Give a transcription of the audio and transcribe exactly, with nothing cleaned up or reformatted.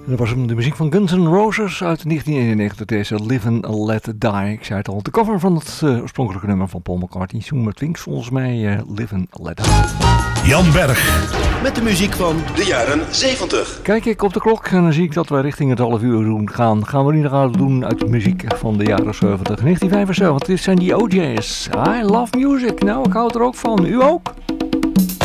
Dat was hem, de muziek van Guns N' Roses uit negentien eenennegentig, deze Live and Let Die. Ik zei het al, de cover van het uh, oorspronkelijke nummer van Paul McCartney. Zoom Twinks volgens mij, uh, Live and Let Die. Jan Berg. Met de muziek van de jaren zeventig. Kijk ik op de klok en dan zie ik dat we richting het half uur doen gaan. Gaan we nu nog doen uit de muziek van de jaren zeventig. negentien vijfenzeventig, dit zijn die O J's. I love music. Nou, ik hou er ook van. U ook?